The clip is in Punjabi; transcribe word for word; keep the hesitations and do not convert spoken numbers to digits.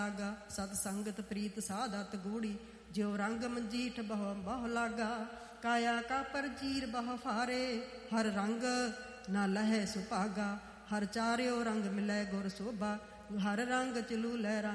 ਲਾਗਾ। ਸਤ ਸੰਗਤ ਪ੍ਰੀਤ ਸਾਧਤ ਗੂੜੀ, ਜਿਉ ਰੰਗ ਮੰਜੀਠ ਬਹੁ ਬਹੁ ਲਾਗਾ। ਕਾਇਆ ਕਾ ਪਰਚੀਰ ਬਹੁ ਫਾਰੇ, ਹਰ ਰੰਗ ਨਾ ਲਹੈ ਸੁਭਾਗਾ। ਹਰ ਚਾਰਿਓ ਰੰਗ ਮਿਲੈ ਗੁਰ ਸੋਭਾ, ਹਰ ਰੰਗ ਚਲੂ ਲੈ ਰੰਗ